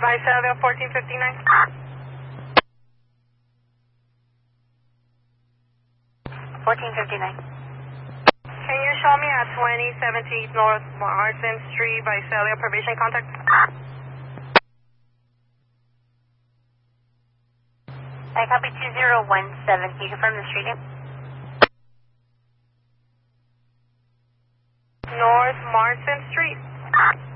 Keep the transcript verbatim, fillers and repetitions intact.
Visalia fourteen fifty-nine. fourteen fifty-nine. Can you show me at twenty seventeen North Marsden Street, Visalia, probation contact? I copy two zero one seven. Can you confirm the street name? North Marsden Street.